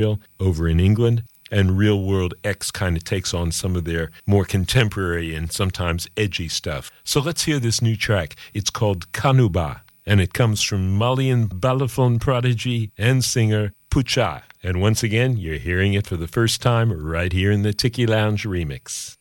over in England. And Real World X kind of takes on some of their more contemporary and sometimes edgy stuff. So let's hear this new track. It's called Kanuba, and it comes from Malian balafon prodigy and singer Pucha. And once again, you're hearing it for the first time right here in the Tiki Lounge remix.